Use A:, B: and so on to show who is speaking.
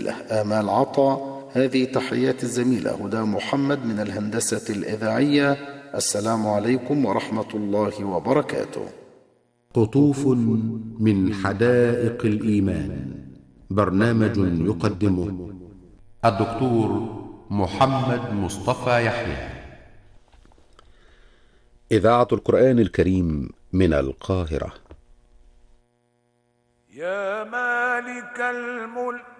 A: الزميلة آمال عطا. هذه تحيات الزميلة هدى محمد من الهندسة الإذاعية. السلام عليكم ورحمة الله وبركاته.
B: قطوف من حدائق الإيمان، برنامج يقدمه الدكتور محمد مصطفى يحيى. إذاعة القرآن الكريم من القاهرة.
C: يا مالك الملك